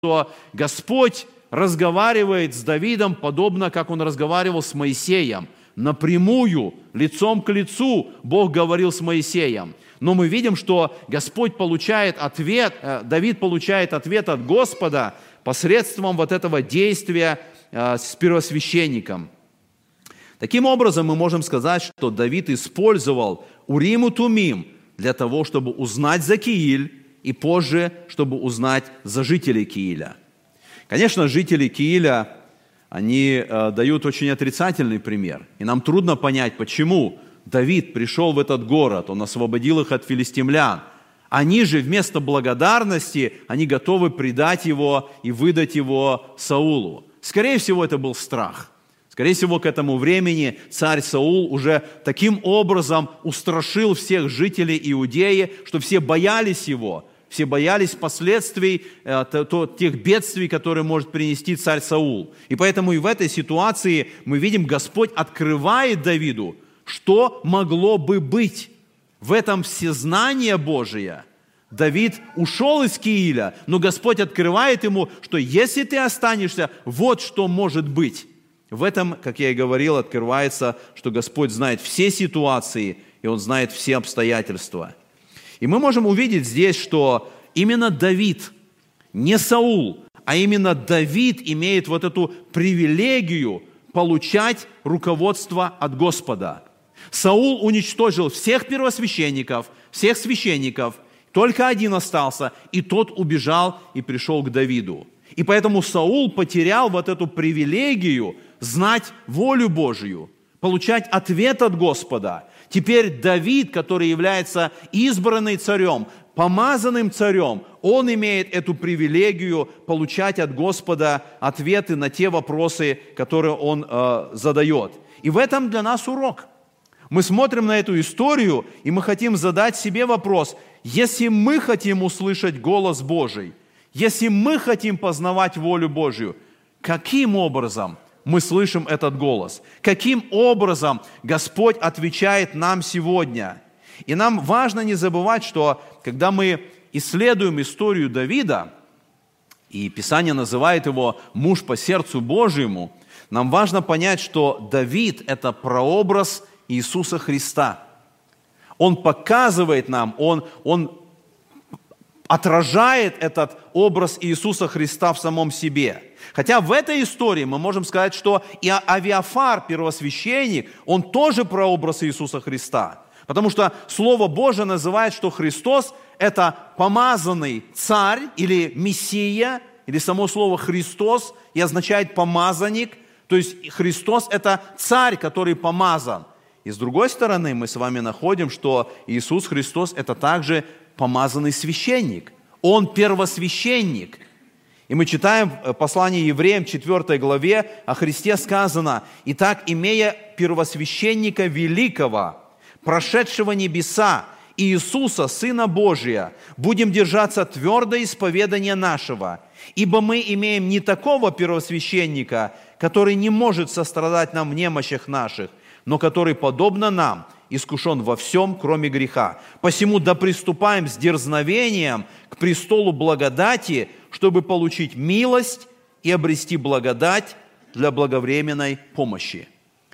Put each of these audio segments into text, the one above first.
что Господь разговаривает с Давидом, подобно как Он разговаривал с Моисеем. Напрямую, лицом к лицу Бог говорил с Моисеем. Но мы видим, что Господь получает ответ, Давид получает ответ от Господа посредством вот этого действия с первосвященником. Таким образом, мы можем сказать, что Давид использовал Урим и Тумим для того, чтобы узнать за Кииль, и позже, чтобы узнать за жителей Кииля. Конечно, жители Кииля, они дают очень отрицательный пример. И нам трудно понять, почему Давид пришел в этот город, он освободил их от филистимлян. Они же вместо благодарности, они готовы предать его и выдать его Саулу. Скорее всего, это был страх. Скорее всего, к этому времени царь Саул уже таким образом устрашил всех жителей Иудеи, что все боялись его, все боялись последствий тех бедствий, которые может принести царь Саул. И поэтому и в этой ситуации мы видим, Господь открывает Давиду, что могло бы быть. В этом всезнание Божие. Давид ушел из Кииля, но Господь открывает ему, что если ты останешься, вот что может быть. В этом, как я и говорил, открывается, что Господь знает все ситуации, и Он знает все обстоятельства. И мы можем увидеть здесь, что именно Давид, не Саул, а именно Давид имеет вот эту привилегию получать руководство от Господа. Саул уничтожил всех первосвященников, всех священников, только один остался, и тот убежал и пришел к Давиду. И поэтому Саул потерял вот эту привилегию знать волю Божию, получать ответ от Господа. Теперь Давид, который является избранным царем, помазанным царем, он имеет эту привилегию получать от Господа ответы на те вопросы, которые он задает. И в этом для нас урок. Мы смотрим на эту историю, и мы хотим задать себе вопрос: если мы хотим услышать голос Божий, если мы хотим познавать волю Божью, каким образом мы слышим этот голос? Каким образом Господь отвечает нам сегодня? И нам важно не забывать, что когда мы исследуем историю Давида, и Писание называет его «муж по сердцу Божьему», нам важно понять, что Давид – это прообраз Иисуса Христа. Он показывает нам, он отражает этот образ Иисуса Христа в самом себе. Хотя в этой истории мы можем сказать, что и Авиафар, первосвященник, он тоже прообраз Иисуса Христа. Потому что Слово Божие называет, что Христос – это помазанный царь или Мессия, или само слово «Христос» и означает «помазанник». То есть Христос – это царь, который помазан. И с другой стороны, мы с вами находим, что Иисус Христос – это также помазанный священник. Он первосвященник. И мы читаем в послании Евреям 4 главе о Христе сказано: «Итак, имея первосвященника великого, прошедшего небеса, Иисуса, Сына Божия, будем держаться твердо исповедания нашего, ибо мы имеем не такого первосвященника, который не может сострадать нам в немощах наших, но который, подобно нам, искушен во всем, кроме греха. Посему да приступаем с дерзновением к престолу благодати, чтобы получить милость и обрести благодать для благовременной помощи».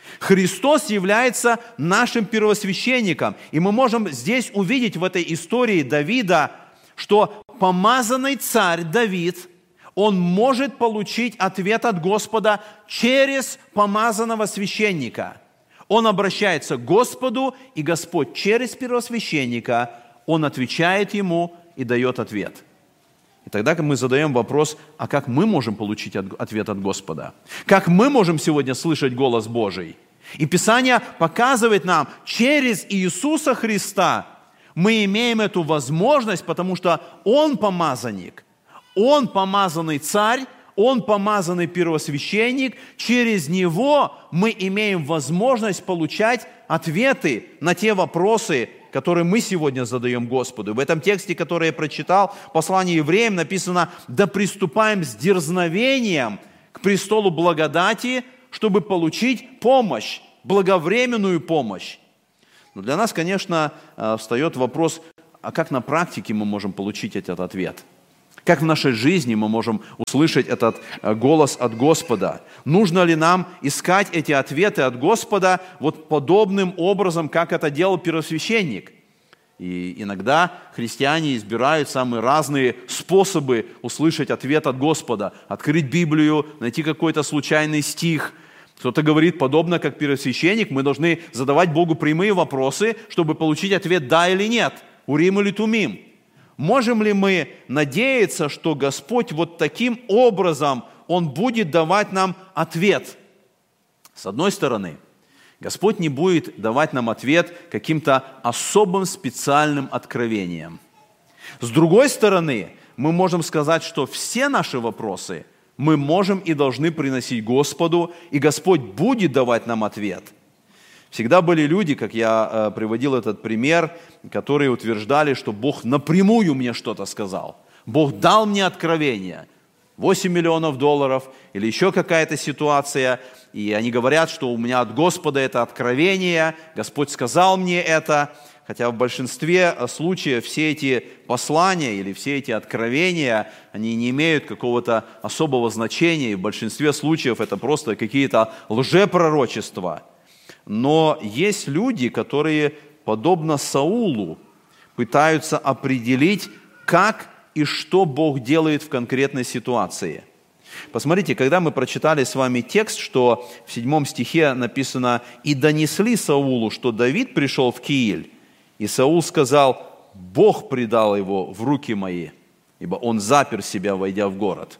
Христос является нашим первосвященником. И мы можем здесь увидеть в этой истории Давида, что помазанный царь Давид, он может получить ответ от Господа через помазанного священника. Он обращается к Господу, и Господь через первосвященника, Он отвечает ему и дает ответ. И тогда мы задаем вопрос: а как мы можем получить ответ от Господа? Как мы можем сегодня слышать голос Божий? И Писание показывает нам, через Иисуса Христа мы имеем эту возможность, потому что Он помазанник, Он помазанный царь, Он помазанный первосвященник. Через Него мы имеем возможность получать ответы на те вопросы, которые мы сегодня задаем Господу. В этом тексте, который я прочитал, послание Евреям, написано: «Да приступаем с дерзновением к престолу благодати, чтобы получить помощь, благовременную помощь». Но для нас, конечно, встает вопрос: а как на практике мы можем получить этот ответ? Как в нашей жизни мы можем услышать этот голос от Господа? Нужно ли нам искать эти ответы от Господа вот подобным образом, как это делал первосвященник? И иногда христиане избирают самые разные способы услышать ответ от Господа. Открыть Библию, найти какой-то случайный стих. Кто-то говорит, подобно как первосвященник, мы должны задавать Богу прямые вопросы, чтобы получить ответ «да» или «нет», «урим» или «тумим». Можем ли мы надеяться, что Господь вот таким образом, Он будет давать нам ответ? С одной стороны, Господь не будет давать нам ответ каким-то особым специальным откровением. С другой стороны, мы можем сказать, что все наши вопросы мы можем и должны приносить Господу, и Господь будет давать нам ответ. Всегда были люди, как я приводил этот пример, которые утверждали, что Бог напрямую мне что-то сказал. Бог дал мне откровение. 8 миллионов долларов или еще какая-то ситуация. И они говорят, что у меня от Господа это откровение, Господь сказал мне это. Хотя в большинстве случаев все эти послания или все эти откровения, они не имеют какого-то особого значения. И в большинстве случаев это просто какие-то лжепророчества. Но есть люди, которые, подобно Саулу, пытаются определить, как и что Бог делает в конкретной ситуации. Посмотрите, когда мы прочитали с вами текст, что в 7 стихе написано «И донесли Саулу, что Давид пришел в Кииль, и Саул сказал, Бог предал его в руки мои, ибо он запер себя, войдя в город».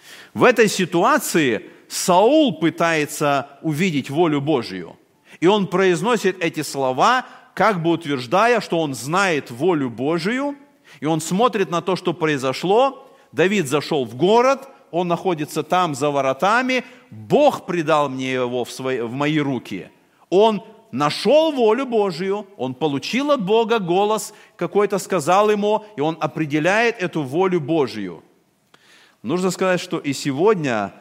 В этой ситуации Саул пытается увидеть волю Божью. И он произносит эти слова, как бы утверждая, что он знает волю Божию, и он смотрит на то, что произошло. Давид зашел в город, он находится там за воротами, Бог предал мне его в мои руки. Он нашел волю Божию, он получил от Бога голос, какой-то сказал ему, и он определяет эту волю Божию. Нужно сказать, что и сегодня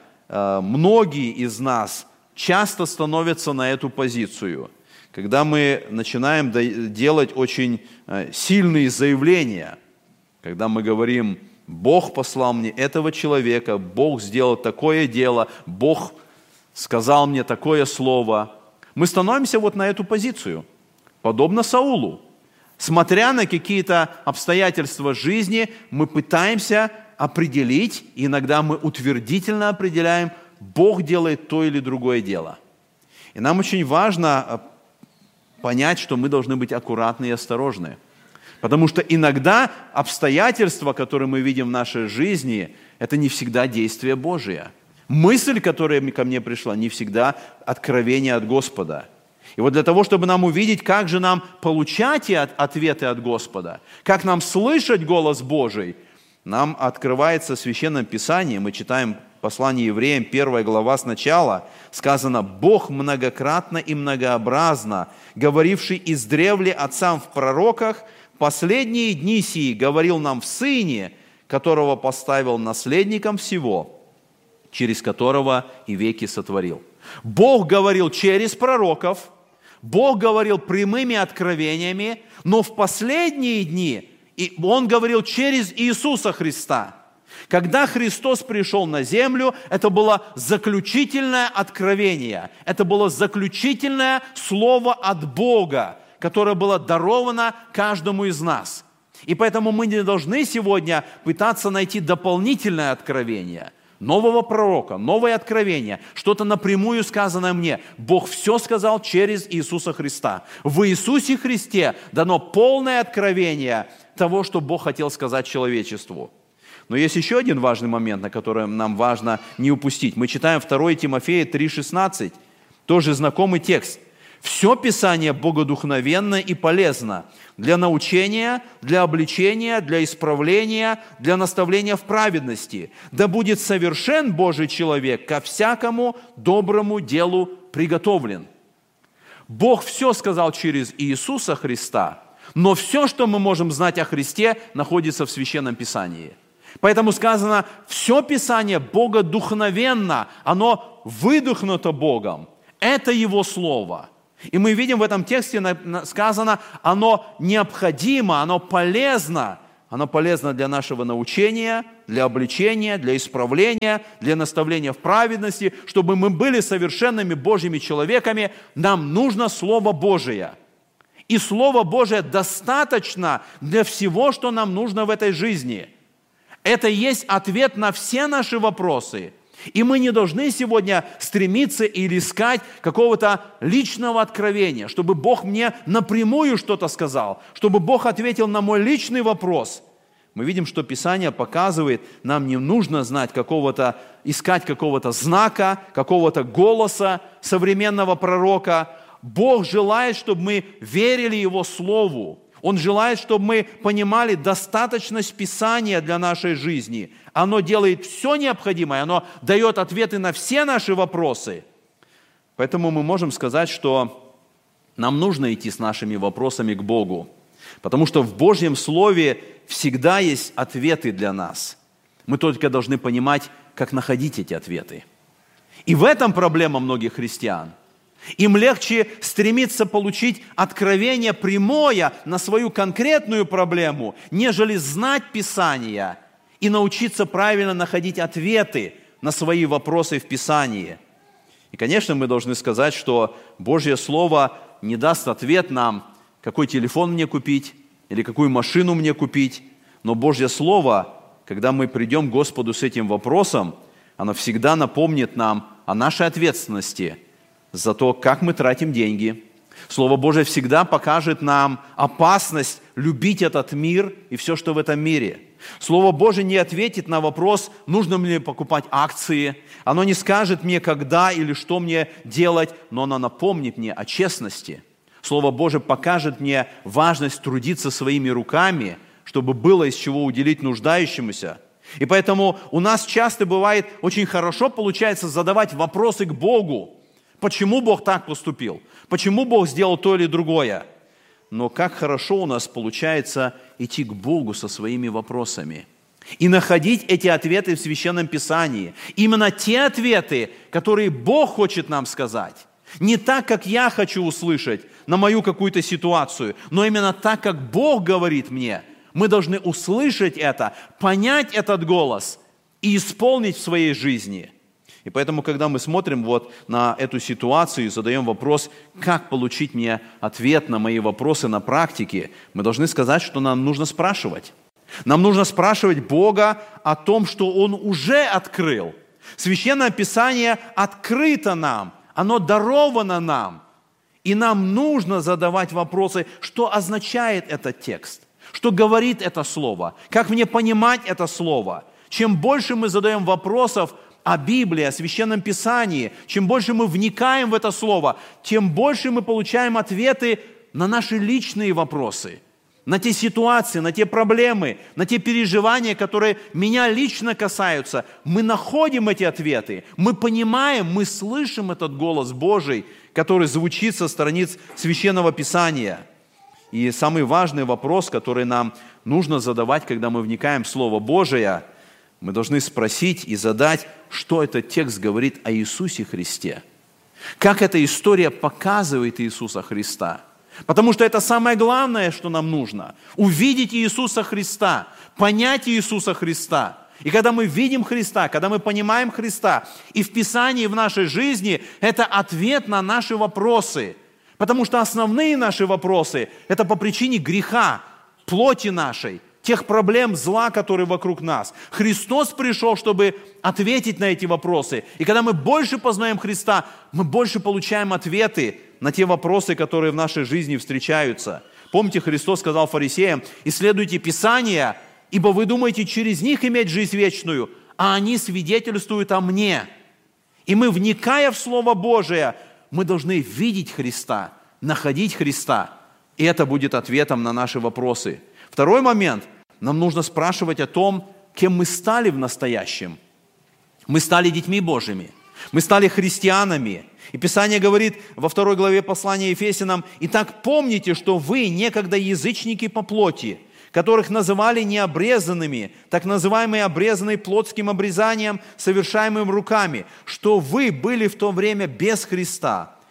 многие из нас часто становятся на эту позицию, когда мы начинаем делать очень сильные заявления, когда мы говорим, Бог послал мне этого человека, Бог сделал такое дело, Бог сказал мне такое слово. Мы становимся вот на эту позицию, подобно Саулу. Смотря на какие-то обстоятельства жизни, мы пытаемся определить, иногда мы утвердительно определяем, Бог делает то или другое дело. И нам очень важно понять, что мы должны быть аккуратны и осторожны. Потому что иногда обстоятельства, которые мы видим в нашей жизни, это не всегда действие Божие. Мысль, которая ко мне пришла, не всегда откровение от Господа. И вот для того, чтобы нам увидеть, как же нам получать ответы от Господа, как нам слышать голос Божий, нам открывается в Священном Писании, мы читаем послание Евреям, 1 глава сначала, сказано, «Бог многократно и многообразно, говоривший издревле отцам в пророках, последние дни сии говорил нам в Сыне, которого поставил наследником всего, через которого и веки сотворил». Бог говорил через пророков, Бог говорил прямыми откровениями, но в последние дни Он говорил через Иисуса Христа. Когда Христос пришел на землю, это было заключительное откровение, это было заключительное слово от Бога, которое было даровано каждому из нас. И поэтому мы не должны сегодня пытаться найти дополнительное откровение, нового пророка, новое откровение, что-то напрямую сказанное мне. Бог все сказал через Иисуса Христа. В Иисусе Христе дано полное откровение того, что Бог хотел сказать человечеству. Но есть еще один важный момент, на который нам важно не упустить. Мы читаем 2 Тимофея 3,16, тоже знакомый текст. «Все Писание богодухновенно и полезно для научения, для обличения, для исправления, для наставления в праведности. Да будет совершен Божий человек ко всякому доброму делу приготовлен». Бог все сказал через Иисуса Христа, но все, что мы можем знать о Христе, находится в Священном Писании. Поэтому сказано, все Писание богодухновенно, оно выдохнуто Богом. Это Его Слово. И мы видим в этом тексте сказано, оно необходимо, оно полезно оно полезно для нашего научения, для обличения, для исправления, для наставления в праведности, чтобы мы были совершенными Божьими человеками, нам нужно Слово Божие. И Слово Божие достаточно для всего, что нам нужно в этой жизни. Это и есть ответ на все наши вопросы. И мы не должны сегодня стремиться или искать какого-то личного откровения, чтобы Бог мне напрямую что-то сказал, чтобы Бог ответил на мой личный вопрос. Мы видим, что Писание показывает, нам не нужно искать какого-то знака, какого-то голоса современного пророка. Бог желает, чтобы мы верили Его Слову. Он желает, чтобы мы понимали достаточность Писания для нашей жизни. Оно делает все необходимое, оно дает ответы на все наши вопросы. Поэтому мы можем сказать, что нам нужно идти с нашими вопросами к Богу, потому что в Божьем Слове всегда есть ответы для нас. Мы только должны понимать, как находить эти ответы. И в этом проблема многих христиан. Им легче стремиться получить откровение прямое на свою конкретную проблему, нежели знать Писание и научиться правильно находить ответы на свои вопросы в Писании. И, конечно, мы должны сказать, что Божье Слово не даст ответ нам, какой телефон мне купить или какую машину мне купить, но Божье Слово, когда мы придем к Господу с этим вопросом, оно всегда напомнит нам о нашей ответственности за то, как мы тратим деньги. Слово Божие всегда покажет нам опасность любить этот мир и все, что в этом мире. Слово Божие не ответит на вопрос, нужно мне покупать акции. Оно не скажет мне, когда или что мне делать, но оно напомнит мне о честности. Слово Божие покажет мне важность трудиться своими руками, чтобы было из чего уделить нуждающемуся. И поэтому у нас часто бывает очень хорошо получается задавать вопросы к Богу. Почему Бог так поступил? Почему Бог сделал то или другое? Но как хорошо у нас получается идти к Богу со своими вопросами и находить эти ответы в Священном Писании. Именно те ответы, которые Бог хочет нам сказать. Не так, как я хочу услышать на мою какую-то ситуацию, но именно так, как Бог говорит мне. Мы должны услышать это, понять этот голос и исполнить в своей жизни. И поэтому, когда мы смотрим на эту ситуацию и задаем вопрос, как получить мне ответ на мои вопросы на практике, мы должны сказать, что нам нужно спрашивать. Нам нужно спрашивать Бога о том, что Он уже открыл. Священное Писание открыто нам, оно даровано нам. И нам нужно задавать вопросы, что означает этот текст, что говорит это слово, как мне понимать это слово. Чем больше мы задаем вопросов о Библии, о Священном Писании, чем больше мы вникаем в это Слово, тем больше мы получаем ответы на наши личные вопросы, на те ситуации, на те проблемы, на те переживания, которые меня лично касаются. Мы находим эти ответы, мы понимаем, мы слышим этот голос Божий, который звучит со страниц Священного Писания. И самый важный вопрос, который нам нужно задавать, когда мы вникаем в Слово Божие, мы должны спросить и задать, что этот текст говорит о Иисусе Христе. Как эта история показывает Иисуса Христа. Потому что это самое главное, что нам нужно. Увидеть Иисуса Христа, понять Иисуса Христа. И когда мы видим Христа, когда мы понимаем Христа, и в Писании, в нашей жизни, это ответ на наши вопросы. Потому что основные наши вопросы – это по причине греха, плоти нашей, тех проблем зла, которые вокруг нас. Христос пришел, чтобы ответить на эти вопросы. И когда мы больше познаем Христа, мы больше получаем ответы на те вопросы, которые в нашей жизни встречаются. Помните, Христос сказал фарисеям: «Исследуйте Писания, ибо вы думаете через них иметь жизнь вечную, а они свидетельствуют о мне». И мы, вникая в Слово Божие, мы должны видеть Христа, находить Христа. И это будет ответом на наши вопросы. Второй момент. Нам нужно спрашивать о том, кем мы стали в настоящем. Мы стали детьми Божьими. Мы стали христианами. И Писание говорит во 2 главе послания Ефесянам: «Итак, помните, что вы некогда язычники по плоти, которых называли необрезанными, так называемые обрезанные плотским обрезанием, совершаемым руками, что вы были в то время без Христа,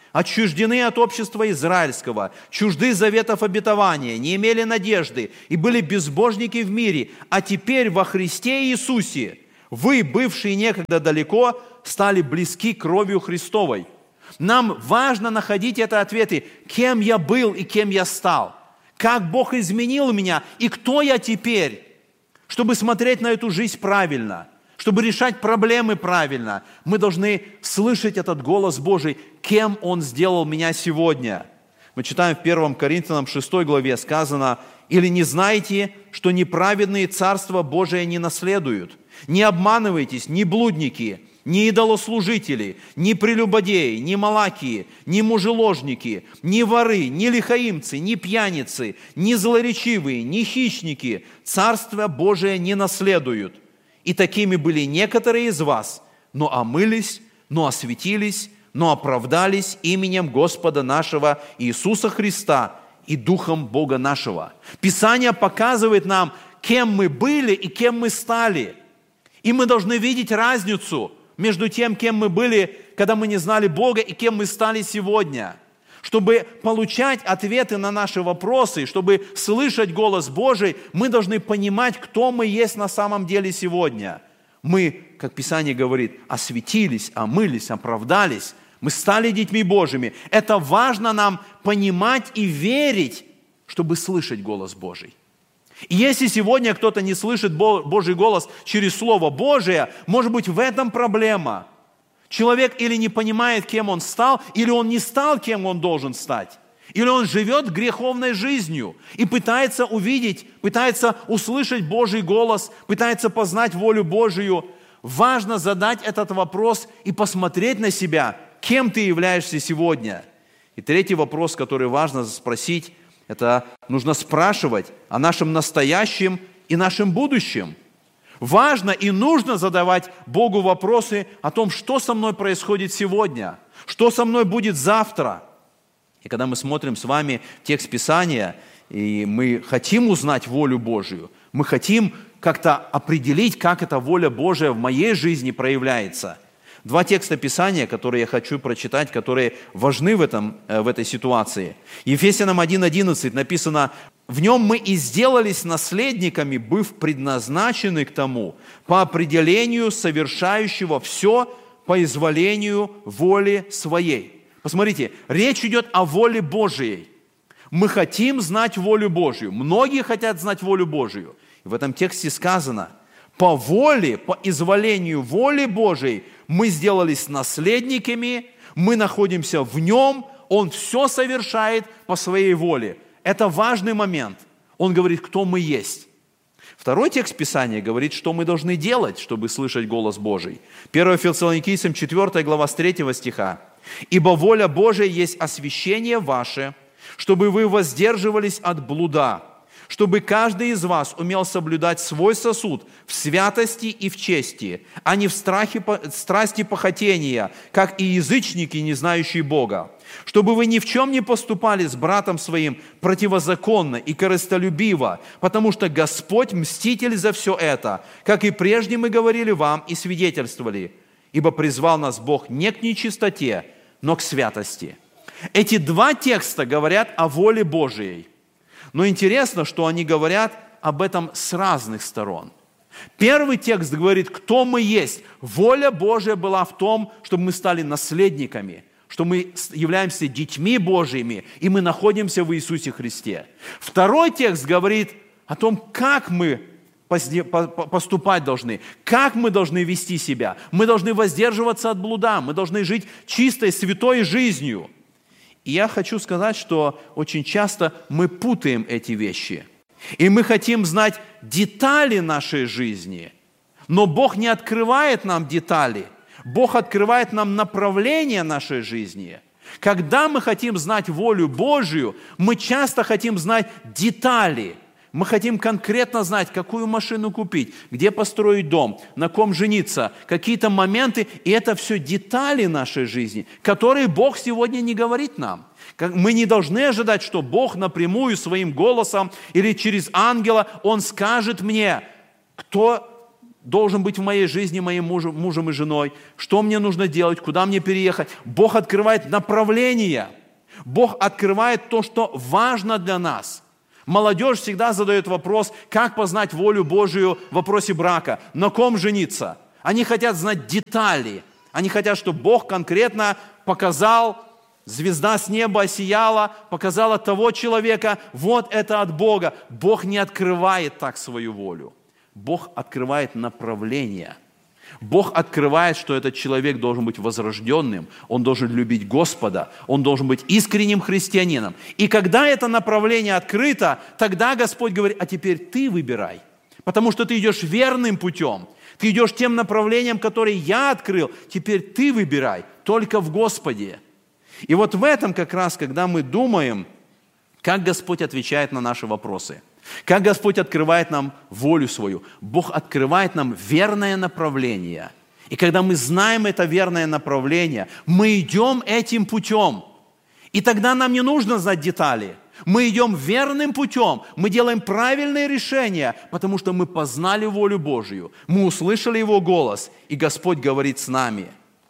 отчуждены от общества израильского, чужды заветов обетования, не имели надежды и были безбожники в мире, а теперь во Христе Иисусе вы, бывшие некогда далеко, стали близки кровью Христовой». Нам важно находить эти ответы, кем я был и кем я стал, как Бог изменил меня и кто я теперь, чтобы смотреть на эту жизнь правильно, чтобы решать проблемы правильно. Мы должны слышать этот голос Божий, кем Он сделал меня сегодня. Мы читаем в 1 Коринфянам 6 главе сказано: «Или не знаете, что неправедные Царство Божие не наследуют? Не обманывайтесь, ни блудники, ни идолослужители, ни прелюбодеи, ни малакии, ни мужеложники, ни воры, ни лихаимцы, ни пьяницы, ни злоречивые, ни хищники Царство Божие не наследуют. И такими были некоторые из вас, но омылись, но осветились, но оправдались именем Господа нашего Иисуса Христа и Духом Бога нашего». Писание показывает нам, кем мы были и кем мы стали. И мы должны видеть разницу между тем, кем мы были, когда мы не знали Бога, и кем мы стали сегодня. Чтобы получать ответы на наши вопросы, чтобы слышать голос Божий, мы должны понимать, кто мы есть на самом деле сегодня. Мы, как Писание говорит, осветились, омылись, оправдались. Мы стали детьми Божьими. Это важно нам понимать и верить, чтобы слышать голос Божий. И если сегодня кто-то не слышит Божий голос через Слово Божие, может быть, в этом проблема. Человек или не понимает, кем он стал, или он не стал, кем он должен стать. Или он живет греховной жизнью и пытается увидеть, пытается услышать Божий голос, пытается познать волю Божию. Важно задать этот вопрос и посмотреть на себя, кем ты являешься сегодня. И третий вопрос, который важно спросить, это нужно спрашивать о нашем настоящем и нашем будущем. Важно и нужно задавать Богу вопросы о том, что со мной происходит сегодня, что со мной будет завтра. И когда мы смотрим с вами текст Писания, и мы хотим узнать волю Божию, мы хотим как-то определить, как эта воля Божия в моей жизни проявляется. Два текста Писания, которые я хочу прочитать, которые важны в этой ситуации. Ефесянам 1:11 написано: «В нем мы и сделались наследниками, быв предназначены к тому, по определению совершающего все по изволению воли своей». Посмотрите, речь идет о воле Божией. Мы хотим знать волю Божию. Многие хотят знать волю Божию. И в этом тексте сказано: по воле, по изволению воли Божией мы сделались наследниками, мы находимся в Нем, Он все совершает по Своей воле. Это важный момент. Он говорит, кто мы есть. Второй текст Писания говорит, что мы должны делать, чтобы слышать голос Божий. 1 Фессалоникийцам 4 глава с 3 стиха. «Ибо воля Божия есть освящение ваше, чтобы вы воздерживались от блуда, чтобы каждый из вас умел соблюдать свой сосуд в святости и в чести, а не в страсти похотения, как и язычники, не знающие Бога. Чтобы вы ни в чем не поступали с братом своим противозаконно и корыстолюбиво, потому что Господь мститель за все это, как и прежде мы говорили вам и свидетельствовали, ибо призвал нас Бог не к нечистоте, но к святости». Эти два текста говорят о воле Божией. Но интересно, что они говорят об этом с разных сторон. Первый текст говорит, кто мы есть. Воля Божия была в том, чтобы мы стали наследниками, что мы являемся детьми Божьими, и мы находимся в Иисусе Христе. Второй текст говорит о том, как мы поступать должны, как мы должны вести себя. Мы должны воздерживаться от блуда, мы должны жить чистой, святой жизнью. И я хочу сказать, что очень часто мы путаем эти вещи. И мы хотим знать детали нашей жизни, но Бог не открывает нам детали. Бог открывает нам направление нашей жизни. Когда мы хотим знать волю Божию, мы часто хотим знать детали. Мы хотим конкретно знать, какую машину купить, где построить дом, на ком жениться, какие-то моменты, и это все детали нашей жизни, которые Бог сегодня не говорит нам. Мы не должны ожидать, что Бог напрямую своим голосом или через ангела, Он скажет мне, кто должен быть в моей жизни моим мужем и женой, что мне нужно делать, куда мне переехать. Бог открывает направление. Бог открывает то, что важно для нас. Молодежь всегда задает вопрос, как познать волю Божию в вопросе брака, на ком жениться. Они хотят знать детали. Они хотят, чтобы Бог конкретно показал, звезда с неба осияла, показала того человека, вот это от Бога. Бог не открывает так свою волю. Бог открывает направление. Бог открывает, что этот человек должен быть возрожденным, он должен любить Господа, он должен быть искренним христианином. И когда это направление открыто, тогда Господь говорит, а теперь ты выбирай, потому что ты идешь верным путем, ты идешь тем направлением, которое я открыл, теперь ты выбирай, только в Господе. И вот в этом как раз, когда мы думаем, как Господь отвечает на наши вопросы, как Господь открывает нам волю свою, Бог открывает нам верное направление. И когда мы знаем это верное направление, мы идем этим путем. И тогда нам не нужно знать детали. Мы идем верным путем, мы делаем правильные решения, потому что мы познали волю Божию, мы услышали Его голос, и Господь говорит с нами.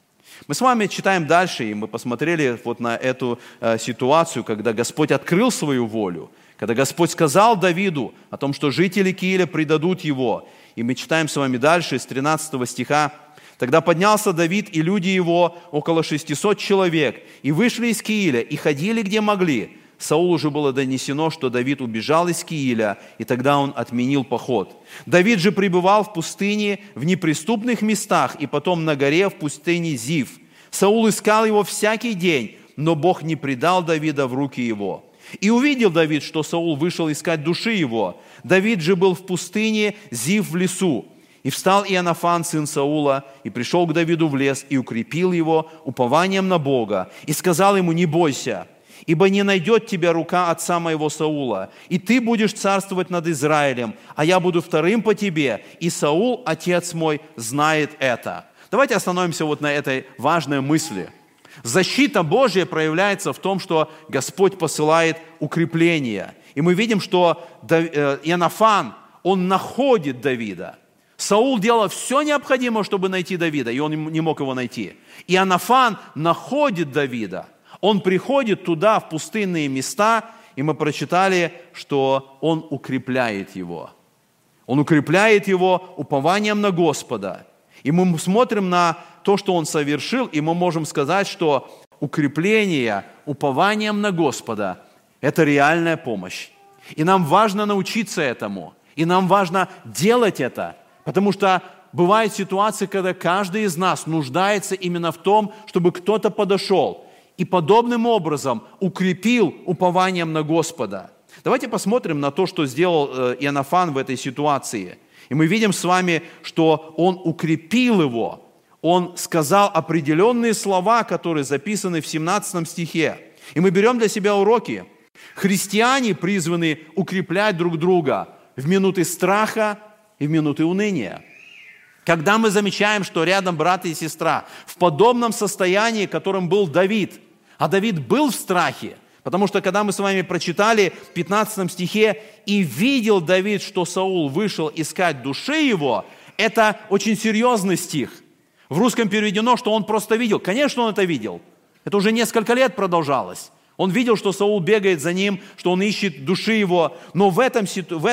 Мы с вами читаем дальше, и мы посмотрели вот на эту ситуацию, когда Господь открыл свою волю, когда Господь сказал Давиду о том, что жители Кииля предадут его. И мы читаем с вами дальше, с 13 стиха. «Тогда поднялся Давид и люди его, около 600 человек, и вышли из Кииля, и ходили, где могли. Саулу же было донесено, что Давид убежал из Кииля, и тогда он отменил поход. Давид же пребывал в пустыне в неприступных местах, и потом на горе в пустыне Зив. Саул искал его всякий день, но Бог не предал Давида в руки его. И увидел Давид, что Саул вышел искать души его. Давид же был в пустыне Зив в лесу. И встал Иоаннафан, сын Саула, и пришел к Давиду в лес, и укрепил его упованием на Бога, и сказал ему: не бойся, ибо не найдет тебя рука отца моего Саула, и ты будешь царствовать над Израилем, а я буду вторым по тебе, и Саул, отец мой, знает это». Давайте остановимся вот на этой важной мысли. Защита Божья проявляется в том, что Господь посылает укрепление. И мы видим, что Иоаннафан, он находит Давида. Саул делал все необходимое, чтобы найти Давида, и он не мог его найти. Иоаннафан находит Давида. Он приходит туда, в пустынные места, и мы прочитали, что он укрепляет его. Он укрепляет его упованием на Господа. И мы смотрим на то, что он совершил, и мы можем сказать, что укрепление упованием на Господа – это реальная помощь. И нам важно научиться этому, и нам важно делать это, потому что бывают ситуации, когда каждый из нас нуждается именно в том, чтобы кто-то подошел и подобным образом укрепил упованием на Господа. Давайте посмотрим на то, что сделал Иоаннафан в этой ситуации. И мы видим с вами, что он укрепил его. Он сказал определенные слова, которые записаны в 17 стихе. И мы берем для себя уроки. Христиане призваны укреплять друг друга в минуты страха и в минуты уныния. Когда мы замечаем, что рядом брат и сестра в подобном состоянии, которым был Давид, а Давид был в страхе, потому что когда мы с вами прочитали в 15 стихе, «И видел Давид, что Саул вышел искать души его», это очень серьезный стих. В русском переведено, что он просто видел. Конечно, он это видел. Это уже несколько лет продолжалось. Он видел, что Саул бегает за ним, что он ищет души его. Но в этом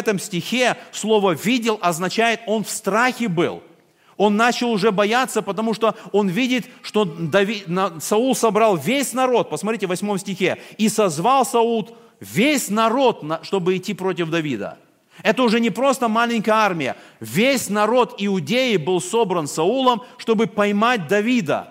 стихе слово «видел» означает, он в страхе был. Он начал уже бояться, потому что он видит, что Саул собрал весь народ. Посмотрите, в 8 стихе. «И созвал Саул весь народ, чтобы идти против Давида». Это уже не просто маленькая армия. Весь народ Иудеи был собран Саулом, чтобы поймать Давида.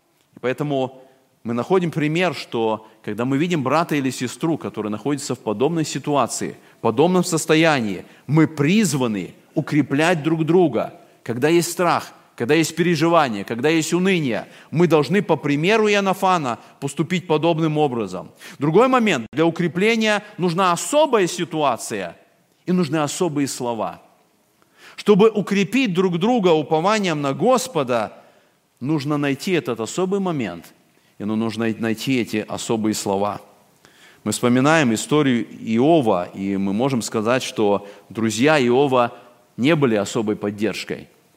Поэтому мы находим пример, что когда мы видим брата или сестру, которые находятся в подобной ситуации, в подобном состоянии, мы призваны укреплять друг друга. Когда есть страх, когда есть переживание, когда есть уныние, мы должны по примеру Иоаннафана поступить подобным образом. Другой момент. Для укрепления нужна особая ситуация и нужны особые слова. Чтобы укрепить друг друга упованием на Господа, нужно найти этот особый момент, и нужно найти эти особые слова. Мы вспоминаем историю Иова, и мы можем сказать, что друзья Иова не были особой поддержкой.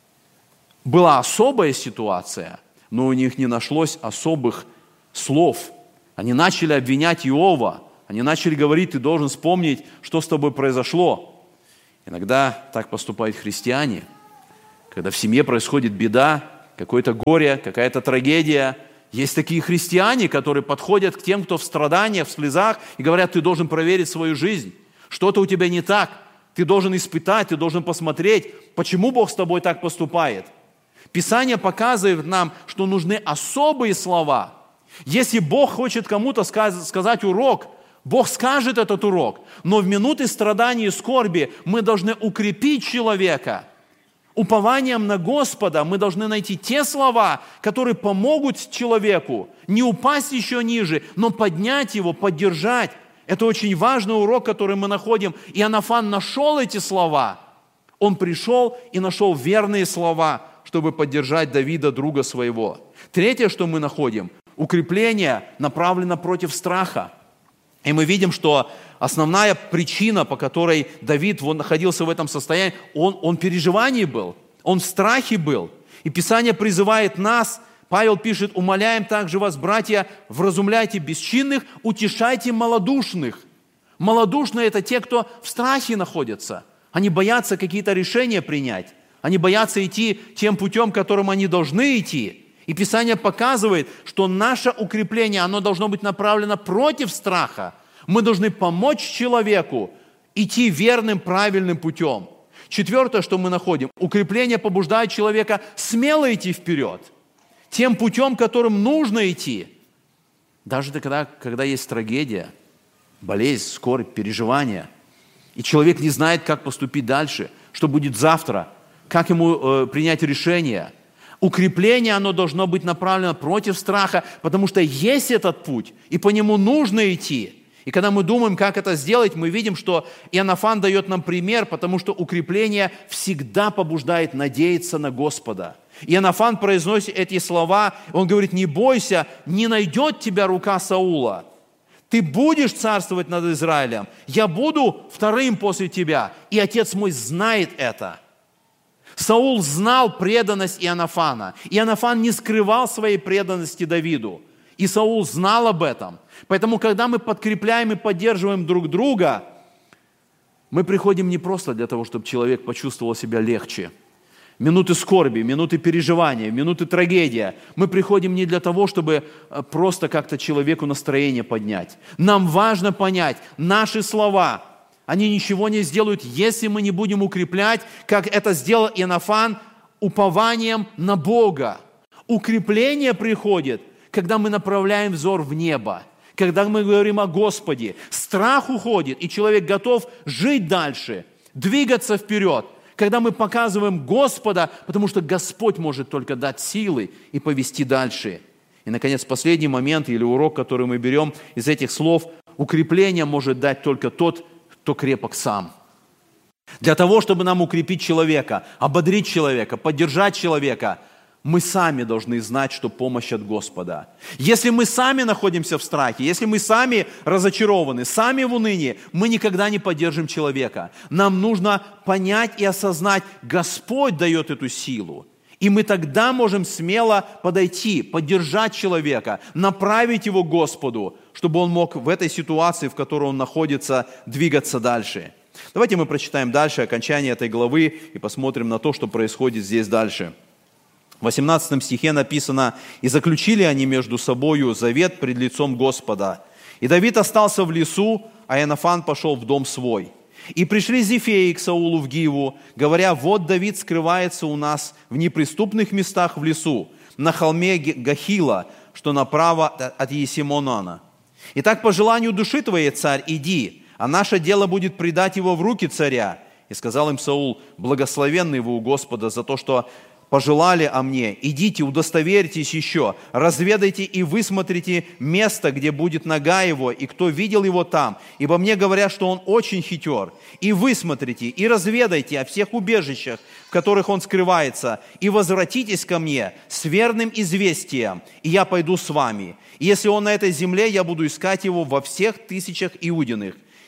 была особая ситуация, но у них не нашлось особых слов. Они начали обвинять Иова, они начали говорить: ты должен вспомнить, что с тобой произошло. Иногда так поступают христиане, когда в семье происходит беда, какое-то горе, какая-то трагедия. Есть такие христиане, которые подходят к тем, кто в страданиях, в слезах, и говорят: ты должен проверить свою жизнь, что-то у тебя не так, ты должен испытать, ты должен посмотреть, почему Бог с тобой так поступает. Писание показывает нам, что нужны особые слова. Если Бог хочет кому-то сказать урок, Бог скажет этот урок, но в минуты страданий и скорби мы должны укрепить человека. Упованием на Господа мы должны найти те слова, которые помогут человеку не упасть еще ниже, но поднять его, поддержать. Это очень важный урок, который мы находим. И Иоаннафан нашел эти слова. Он пришел и нашел верные слова, чтобы поддержать Давида, друга своего. Третье, что мы находим, укрепление направлено против страха. И мы видим, что основная причина, по которой Давид находился в этом состоянии, он в переживании был, он в страхе был. И Писание призывает нас, Павел пишет: умоляем также вас, братья, вразумляйте бесчинных, утешайте малодушных. Малодушные – это те, кто в страхе находятся. Они боятся какие-то решения принять. Они боятся идти тем путем, которым они должны идти. И Писание показывает, что наше укрепление, оно должно быть направлено против страха. Мы должны помочь человеку идти верным, правильным путем. Четвертое, что мы находим, укрепление побуждает человека смело идти вперед, тем путем, которым нужно идти. Даже тогда, когда есть трагедия, болезнь, скорбь, переживания, и человек не знает, как поступить дальше, что будет завтра, как ему принять решение. Укрепление, оно должно быть направлено против страха, потому что есть этот путь, и по нему нужно идти. И когда мы думаем, как это сделать, мы видим, что Иоаннафан дает нам пример, потому что укрепление всегда побуждает надеяться на Господа. Иоаннафан произносит эти слова, он говорит: не бойся, не найдет тебя рука Саула. Ты будешь царствовать над Израилем, я буду вторым после тебя, и отец мой знает это. Саул знал преданность Иоаннафана. Иоаннафан не скрывал своей преданности Давиду. И Саул знал об этом. Поэтому, когда мы подкрепляем и поддерживаем друг друга, мы приходим не просто для того, чтобы человек почувствовал себя легче. Минуты скорби, минуты переживания, минуты трагедии. Мы приходим не для того, чтобы просто как-то человеку настроение поднять. Нам важно понять, наши слова, они ничего не сделают, если мы не будем укреплять, как это сделал Иоаннафан, упованием на Бога. Укрепление приходит, когда мы направляем взор в небо, когда мы говорим о Господе. Страх уходит, и человек готов жить дальше, двигаться вперед, когда мы показываем Господа, потому что Господь может только дать силы и повести дальше. И, наконец, последний момент или урок, который мы берем из этих слов: укрепление может дать только тот, кто крепок сам. Для того, чтобы нам укрепить человека, ободрить человека, поддержать человека, мы сами должны знать, что помощь от Господа. Если мы сами находимся в страхе, если мы сами разочарованы, сами в унынии, мы никогда не поддержим человека. Нам нужно понять и осознать, Господь дает эту силу. И мы тогда можем смело подойти, поддержать человека, направить его к Господу, чтобы он мог в этой ситуации, в которой он находится, двигаться дальше. Давайте мы прочитаем дальше окончание этой главы и посмотрим на то, что происходит здесь дальше. В 18 стихе написано: «И заключили они между собою завет пред лицом Господа. И Давид остался в лесу, а Иоаннафан пошел в дом свой. И пришли зефеи к Саулу в Гиву, говоря: вот Давид скрывается у нас в неприступных местах в лесу, на холме Гахила, что направо от Есимонана. Итак, по желанию души твоей, царь, иди, а наше дело будет предать его в руки царя». И сказал им Саул: благословенный вы у Господа за то, что пожелали о мне. Идите, удостоверьтесь еще, разведайте и высмотрите место, где будет нога его, и кто видел его там. Ибо мне говорят, что он очень хитер. И высмотрите, и разведайте о всех убежищах, в которых он скрывается, и возвратитесь ко мне с верным известием, и я пойду с вами. И если он на этой земле, я буду искать его во всех тысячах Иудиных.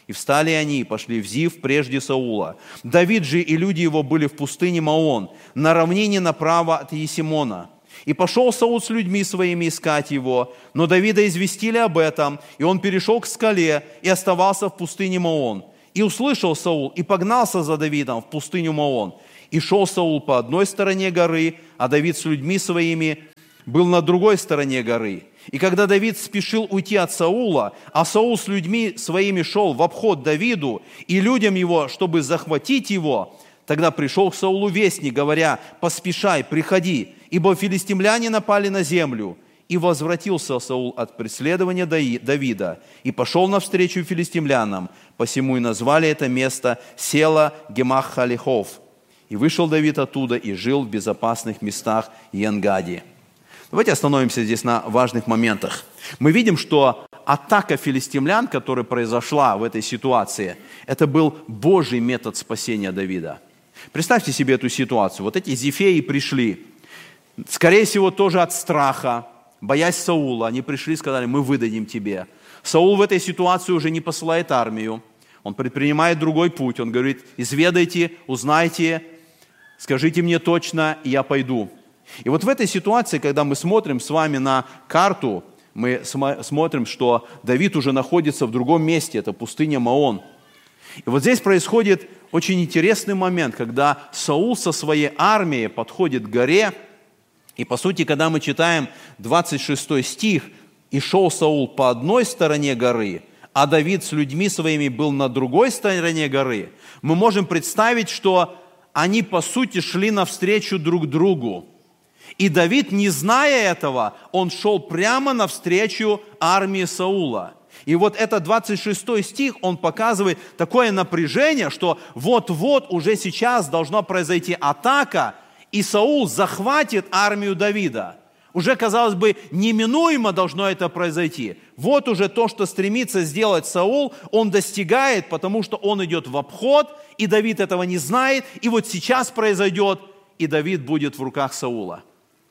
И встали они и пошли в Зив прежде Саула. Давид же и люди его были в пустыне Маон, на равнине направо от Есимона. И пошел Саул с людьми своими искать его, но Давида известили об этом, и он перешел к скале и оставался в пустыне Маон. И услышал Саул, и погнался за Давидом в пустыню Маон. И шел Саул по одной стороне горы, а Давид с людьми своими был на другой стороне горы. И когда Давид спешил уйти от Саула, а Саул с людьми своими шел в обход Давиду и людям его, чтобы захватить его, тогда пришел к Саулу вестник, говоря: «Поспешай, приходи, ибо филистимляне напали на землю». И возвратился Саул от преследования Давида и пошел навстречу филистимлянам, посему и назвали это место Села Гемах-Халихов. И вышел Давид оттуда и жил в безопасных местах Енгади. Давайте остановимся здесь на важных моментах. Мы видим, что атака филистимлян, которая произошла в этой ситуации, это был Божий метод спасения Давида. Представьте себе эту ситуацию. Вот эти зефеи пришли, скорее всего, тоже от страха, боясь Саула. Они пришли и сказали: «Мы выдадим тебе». Саул в этой ситуации уже не посылает армию. Он предпринимает другой путь. Он говорит: «Изведайте, узнайте, скажите мне точно, и я пойду». И вот в этой ситуации, когда мы смотрим с вами на карту, мы смотрим, что Давид уже находится в другом месте, это пустыня Маон. И вот здесь происходит очень интересный момент, когда Саул со своей армией подходит к горе, и по сути, когда мы читаем 26 стих, «И шел Саул по одной стороне горы, а Давид с людьми своими был на другой стороне горы», мы можем представить, что они по сути шли навстречу друг другу. И Давид, не зная этого, он шел прямо навстречу армии Саула. И вот этот 26 стих, он показывает такое напряжение, что вот-вот уже сейчас должна произойти атака, и Саул захватит армию Давида. Уже, казалось бы, неминуемо должно это произойти. Вот уже то, что стремится сделать Саул, он достигает, потому что он идет в обход, и Давид этого не знает, и вот сейчас произойдет, и Давид будет в руках Саула.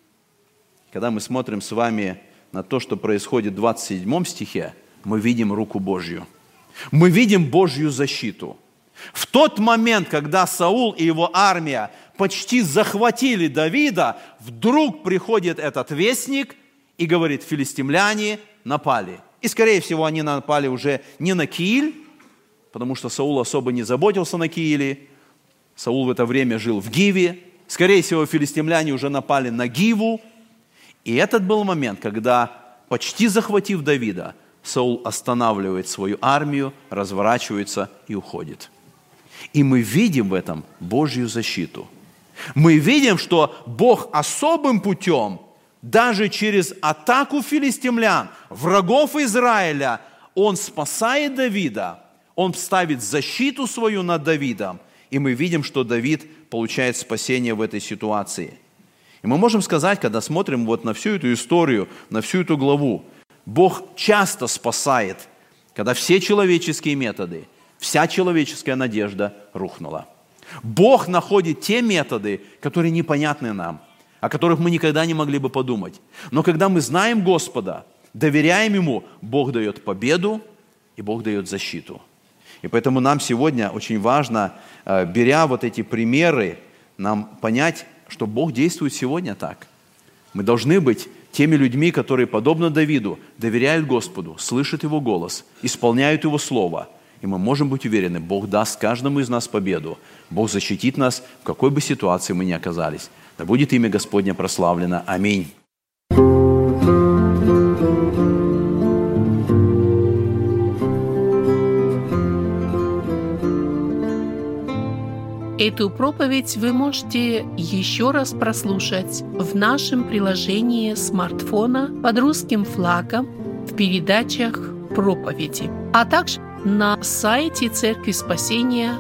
Когда мы смотрим с вами на то, что происходит в 27 стихе, мы видим руку Божью. Мы видим Божью защиту. В тот момент, когда Саул и его армия почти захватили Давида, вдруг приходит этот вестник и говорит: филистимляне напали. И, скорее всего, они напали уже не на Кииль, потому что Саул особо не заботился на Кииле. Саул в это время жил в Гиве. Скорее всего, филистимляне уже напали на Гиву. И этот был момент, когда, почти захватив Давида, Саул останавливает свою армию, разворачивается и уходит. И мы видим в этом Божью защиту. Мы видим, что Бог особым путем, даже через атаку филистимлян, врагов Израиля, Он спасает Давида, Он ставит защиту свою над Давидом. И мы видим, что Давид получает спасение в этой ситуации. И мы можем сказать, когда смотрим вот на всю эту историю, на всю эту главу, Бог часто спасает, когда все человеческие методы, вся человеческая надежда рухнула. Бог находит те методы, которые непонятны нам, о которых мы никогда не могли бы подумать. Но когда мы знаем Господа, доверяем Ему, Бог дает победу и Бог дает защиту. И поэтому нам сегодня очень важно, беря вот эти примеры, нам понять, что Бог действует сегодня так. Мы должны быть теми людьми, которые, подобно Давиду, доверяют Господу, слышат Его голос, исполняют Его Слово. И мы можем быть уверены, Бог даст каждому из нас победу. Бог защитит нас, в какой бы ситуации мы ни оказались. Да будет имя Господне прославлено. Аминь. Эту проповедь вы можете еще раз прослушать в нашем приложении смартфона под русским флагом в передачах проповеди, а также на сайте Церкви Спасения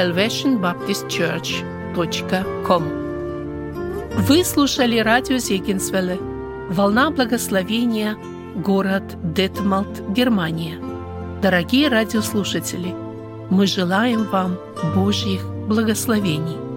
salvationbaptistchurch.com. Вы слушали радио Зегенсвелле, «Волна благословения», город Детмалт, Германия. Дорогие радиослушатели, мы желаем вам Божьих благословений.